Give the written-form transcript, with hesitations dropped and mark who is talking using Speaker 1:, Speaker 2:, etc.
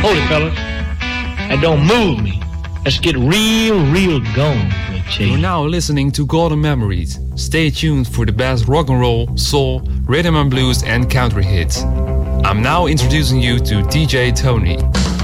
Speaker 1: Hold it, fellas. That don't move me. Let's get real going.
Speaker 2: You're now listening to Golden Memories. Stay tuned for the best rock and roll, soul, rhythm and blues and country hits. I'm now introducing you to DJ Tony.